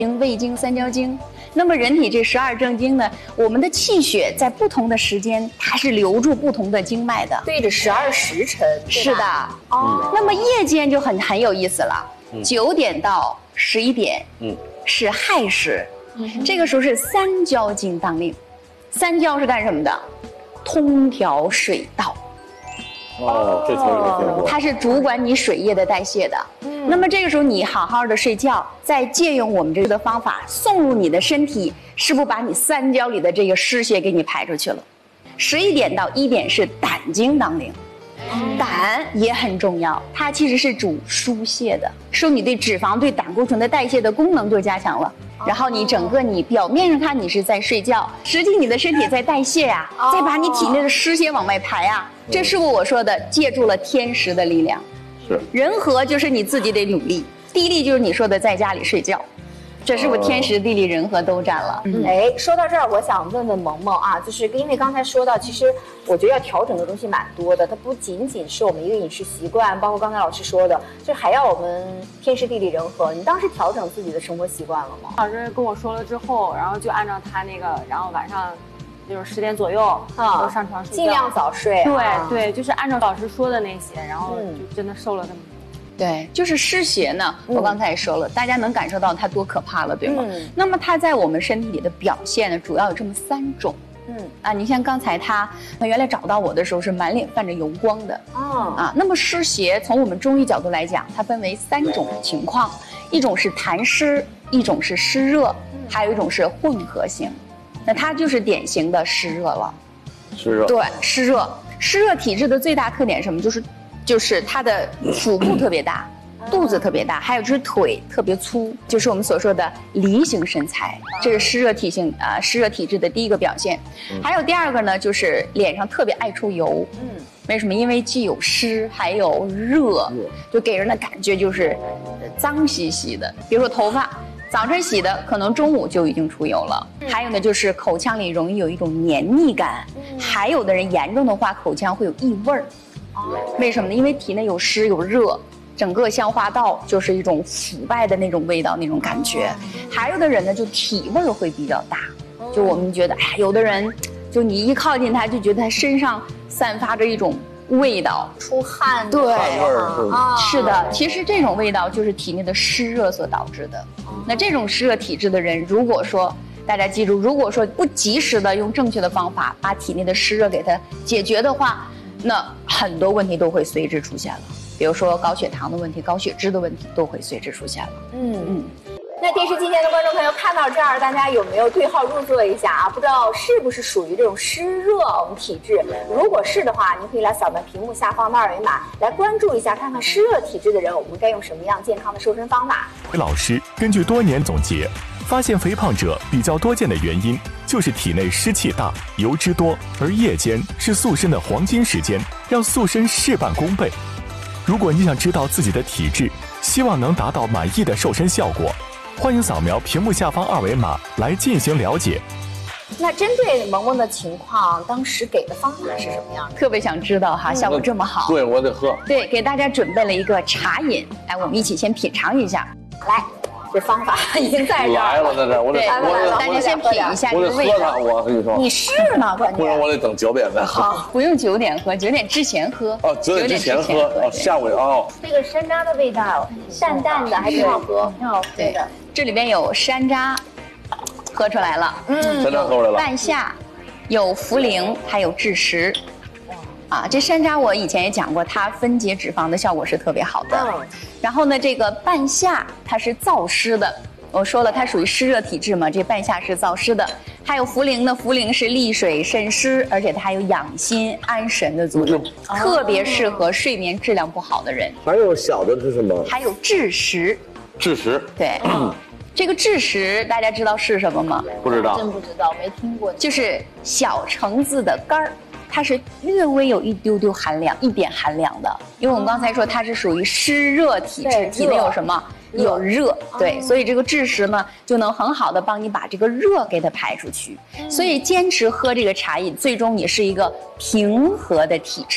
胃经、三焦经。那么人体这12正经呢，我们的气血在不同的时间，它是留住不同的经脉的， 对着12时辰。 是的。那么夜间就很有意思了，9点到11点，是亥时，这个时候是三焦经当令。三焦是干什么的？通调水道。 这词儿有听过。 它是主管你水液的代谢的。那么这个时候你好好的睡觉，再借用我们这个方法送入你的身体，是不是把你三焦里的这个湿邪给你排出去了？11点到1点是胆经当令。胆也很重要，它其实是主疏泄的，说你对脂肪、对胆固醇的代谢的功能就加强了。然后你整个你表面上看你是在睡觉，实际你的身体在代谢呀，再把你体内的湿邪往外排啊。这是我说的，借助了天时的力量。 是人和就是你自己得努力，地利就是你说的在家里睡觉。这是不是天时地利人和都占了？ 说到这儿，我想问问萌萌啊，就是因为刚才说到，其实我觉得要调整的东西蛮多的，它不仅仅是我们一个饮食习惯，包括刚才老师说的，就还要我们天时地利人和。你当时调整自己的生活习惯了吗？ 老师跟我说了之后，然后就按照他那个，然后晚上就是10点左右都上床睡觉， 尽量早睡。 对，就是按照老师说的那些，然后就真的瘦了这么多。 对，就是湿邪呢，我刚才也说了，大家能感受到它多可怕了，对吗？那么它在我们身体里的表现呢，主要有这么3种。你像刚才他原来找到我的时候是满脸泛着油光的。那么湿邪从我们中医角度来讲，它分为3种情况，一种是痰湿，一种是湿热，还有一种是混合型。那它就是典型的湿热了。 湿热。 对，湿热。湿热体质的最大特点是什么？就是它的腹部特别大，肚子特别大，还有就是腿特别粗，就是我们所说的梨形身材，这是湿热体质的第一个表现。还有第2个呢，就是脸上特别爱出油。为什么？因为既有湿还有热，就给人的感觉就是脏兮兮的。比如说头发，早晨洗的，可能中午就已经出油了。还有呢，就是口腔里容易有一种黏腻感，还有的人严重的话，口腔会有异味儿。为什么呢？因为体内有湿有热，整个消化道就是一种腐败的那种味道，那种感觉。还有的人呢，就体味会比较大，就我们觉得，有的人，就你一靠近他，就觉得他身上散发着一种味道， 出汗， 对， 汗味儿是的。其实这种味道就是体内的湿热所导致的。那这种湿热体质的人，如果说大家记住，如果说不及时的用正确的方法把体内的湿热给它解决的话，那很多问题都会随之出现了，比如说高血糖的问题、高血脂的问题都会随之出现了。 那电视机前的观众朋友看到这儿，大家有没有对号入座一下啊？不知道是不是属于这种湿热体质？如果是的话，您可以来扫描屏幕下方的2维码，来关注一下，看看湿热体质的人，我们该用什么样健康的瘦身方法。 老师根据多年总结，发现肥胖者比较多见的原因就是体内湿气大、油脂多，而夜间是塑身的黄金时间，让塑身事半功倍。如果你想知道自己的体质，希望能达到满意的瘦身效果，欢迎扫描屏幕下方2维码来进行了解。 那针对萌萌的情况，当时给的方法是什么样的？ 特别想知道哈，效果这么好。 对，我得喝。 对，给大家准备了一个茶饮，来，我们一起先品尝一下。 来，这方法已经在这儿来了，在这儿，我得， 大家先品一下这我个味道。 得喝它，我跟你说。 你是吗？关键不然我得等9点再喝。 好，不用9点喝，9点之前喝。 9点之前喝，下午这个山楂的味道，淡淡的，还挺好喝，挺好喝的。 这里边有山楂，喝出来了。 山楂喝出来了。 半夏，有茯苓，还有枳实。这山楂我以前也讲过，它分解脂肪的效果是特别好的。然后呢，这个半夏它是燥湿的，我说了它属于湿热体质嘛，这半夏是燥湿的。还有茯苓呢，茯苓是利水渗湿，而且它还有养心安神的作用，特别适合睡眠质量不好的人。 还有小的是什么？ 还有枳实。 枳实。 对。这个枳实大家知道是什么吗？ 不知道。 真不知道，没听过。 就是小橙子的干儿。它是略微有一丢丢寒凉，一点寒凉的，因为我们刚才说它是属于湿热体质，体内有什么？有热，对，所以这个枳实呢就能很好的帮你把这个热给它排出去。所以坚持喝这个茶饮，最终你是一个平和的体质，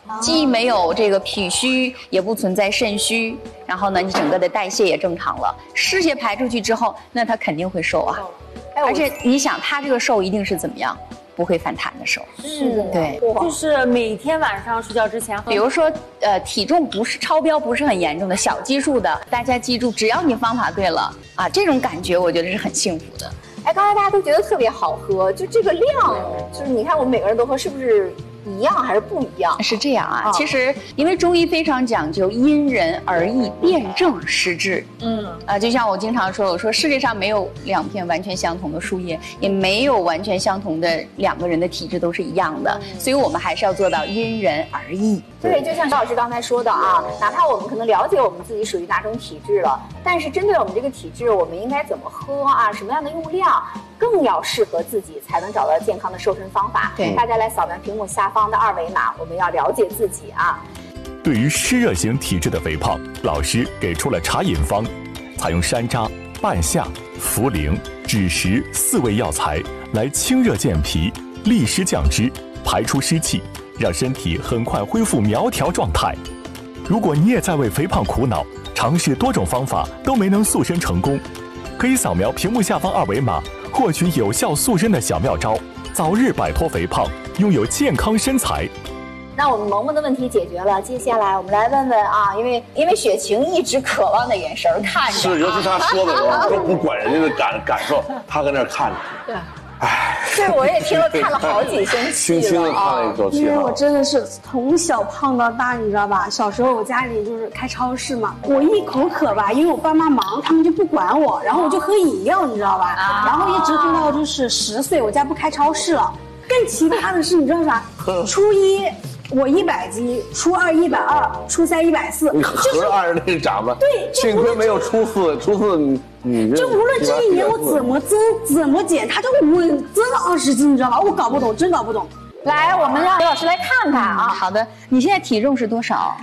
既没有这个脾虚，也不存在肾虚，然后呢，你整个的代谢也正常了，湿邪排出去之后，那它肯定会瘦啊。而且你想，它这个瘦一定是怎么样？不会反弹的瘦。 是的， 对， 就是每天晚上睡觉之前， 比如说体重不是超标，不是很严重的小基数的，大家记住，只要你方法对了啊，这种感觉我觉得是很幸福的。 哎，刚才大家都觉得特别好喝，就这个量，就是你看我们每个人都喝，是不是一样还是不一样？ 是这样啊，其实因为中医非常讲究因人而异，辨证施治。就像我经常说，我说世界上没有2片完全相同的树叶，也没有完全相同的2个人的体质都是一样的，所以我们还是要做到因人而异。 对，就像肖老师刚才说的啊，哪怕我们可能了解我们自己属于哪种体质了，但是针对我们这个体质，我们应该怎么喝啊，什么样的用量，更要适合自己，才能找到健康的瘦身方法。 对， 大家来扫描屏幕下方的2维码，我们要了解自己啊。 对于湿热型体质的肥胖，老师给出了茶饮方，采用山楂、半夏、茯苓、枳实4味药材来清热健脾、利湿降脂、排出湿气，让身体很快恢复苗条状态。如果你也在为肥胖苦恼，尝试多种方法都没能塑身成功，可以扫描屏幕下方2维码，获取有效塑身的小妙招，早日摆脱肥胖，拥有健康身材。 那我们萌萌的问题解决了，接下来我们来问问啊，因为雪晴一直渴望的眼神看着， 是，尤其他说的时候都不管人家的感受，他搁那儿看着。 对，哎，这我也听了看了好几星期了， 轻轻的看了一口气。 因为我真的是从小胖到大，你知道吧？小时候我家里就是开超市嘛，我一口渴吧，因为我爸妈忙，他们就不管我，然后我就喝饮料，你知道吧？然后一直喝到就是10岁，我家不开超市了。更奇葩的是，你知道啥？初一我100斤，初2 120，初3 140， 你合着按着那个长吧。 对， 幸亏没有初四你就无论这一年我怎么增怎么减，它就稳增了20斤，你知道吧？我搞不懂，真搞不懂。 来，我们让刘老师来看看啊。 好的，你现在体重是多少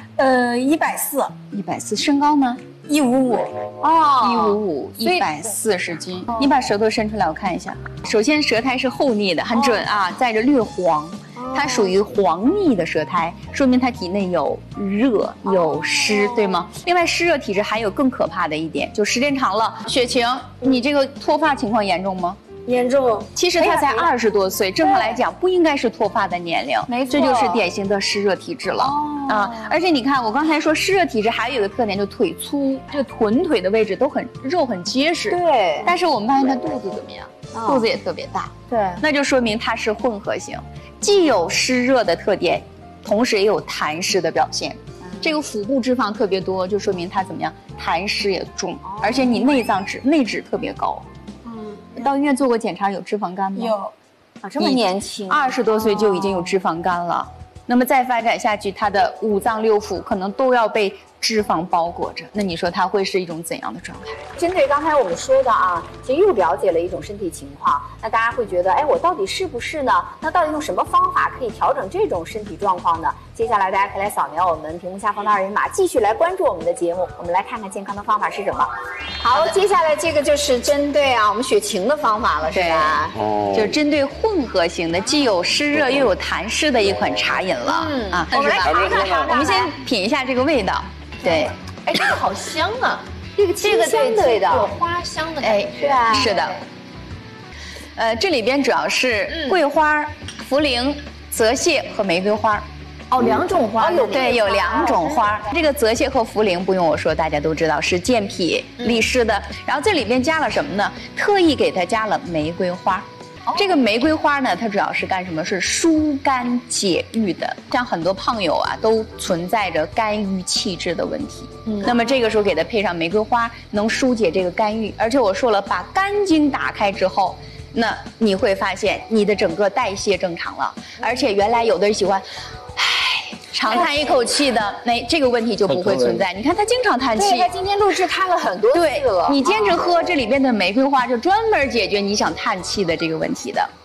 ？140， 140，身高呢 ？155。 哦，155，140斤。你把舌头伸出来，我看一下。首先，舌苔是厚腻的，很准啊，带着略黄。它属于黄腻的舌苔，说明它体内有热有湿，对吗？另外，湿热体质还有更可怕的一点，就时间长了，雪晴，你这个脱发情况严重吗？ 严重。 其实他才20多岁，正常来讲不应该是脱发的年龄， 没错， 这就是典型的湿热体质了。而且你看，我刚才说湿热体质还有一个特点，就腿粗，这个臀腿的位置都很肉很结实。 对。 但是我们发现他肚子怎么样？肚子也特别大。 对。 那就说明它是混合型，既有湿热的特点，同时也有痰湿的表现。这个腹部脂肪特别多，就说明它怎么样？痰湿也重，而且你内脂特别高。到医院做过检查，有脂肪肝吗？ 有。 啊，这么年轻 ，20多岁就已经有脂肪肝了。那么再发展下去，他的5脏6腑可能都要被脂肪包裹着。那你说他会是一种怎样的状态？ 针对刚才我们说的啊，其实又了解了一种身体情况。那大家会觉得，哎，我到底是不是呢？那到底用什么方法可以调整这种身体状况呢？接下来大家可以来扫描我们屏幕下方的2维码，继续来关注我们的节目。我们来看看健康的方法是什么。好，接下来这个就是针对我们雪晴的方法了，是吧？ 哦，就是针对混合型的，既有湿热又有痰湿的一款茶饮了。 我们来尝尝， 我们先品一下这个味道。对， 哎，这个好香啊！ 这个清香的味道， 有花香的感觉。 对啊， 是的。这里边主要是桂花、茯苓、泽泻和玫瑰花。 哦，2种花有对，有2种花。这个泽泻和茯苓不用我说，大家都知道是健脾利湿的。然后这里边加了什么呢？特意给它加了玫瑰花。这个玫瑰花呢，它主要是干什么？是疏肝解郁的。像很多胖友啊，都存在着肝郁气滞的问题。那么这个时候给它配上玫瑰花，能疏解这个肝郁。而且我说了，把肝经打开之后，那你会发现你的整个代谢正常了。而且原来有的人喜欢，长叹一口气的，这个问题就不会存在。你看他经常叹气， 对，他今天录制叹了很多次了。 你坚持喝这里边的玫瑰花，就专门解决你想叹气的这个问题的。 哦。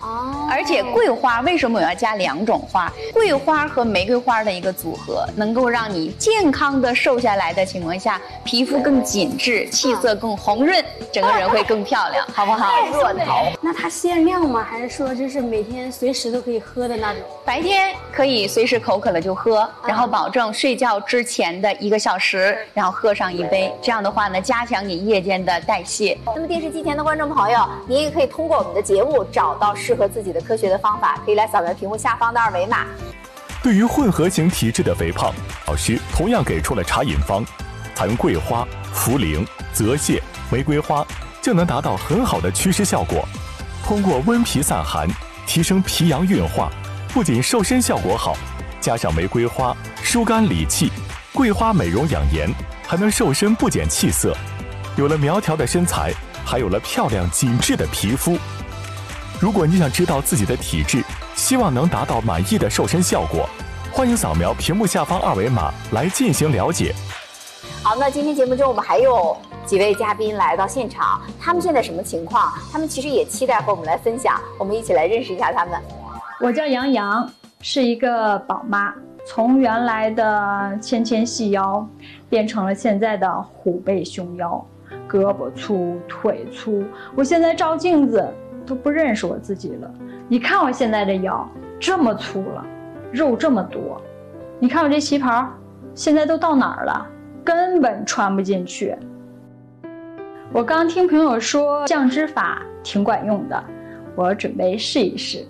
而且桂花为什么我要加2种花？桂花和玫瑰花的一个组合，能够让你健康的瘦下来的情况下，皮肤更紧致，气色更红润，整个人会更漂亮，好不好？ 热头。 那它限量吗？还是说就是每天随时都可以喝的那种？ 白天可以随时口渴了就喝，然后保证睡觉之前的1个小时，然后喝上1杯，这样的话呢，加强你夜间的代谢。 那么电视机前的观众朋友，您也可以通过我们的节目找到适合自己的科学的方法，可以来扫描屏幕下方的2维码。 对于混合型体质的肥胖，老师同样给出了茶饮方，含桂花、茯苓、泽泻、玫瑰花，就能达到很好的祛湿效果。通过温脾散寒，提升脾阳运化，不仅瘦身效果好，加上玫瑰花疏肝理气，桂花美容养颜，还能瘦身不减气色。有了苗条的身材，还有了漂亮紧致的皮肤。如果你想知道自己的体质，希望能达到满意的瘦身效果，欢迎扫描屏幕下方2维码来进行了解。 好，那今天节目中我们还有几位嘉宾来到现场，他们现在什么情况？他们其实也期待和我们来分享，我们一起来认识一下他们。 我叫杨洋，是一个宝妈，从原来的纤细腰变成了现在的虎背熊腰，胳膊粗腿粗，我现在照镜子都不认识我自己了。你看我现在的腰这么粗了，肉这么多，你看我这旗袍现在都到哪儿了，根本穿不进去。我刚听朋友说降脂法挺管用的，我准备试一试。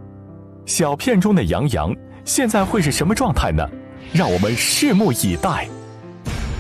小片中的杨洋现在会是什么状态呢？让我们拭目以待。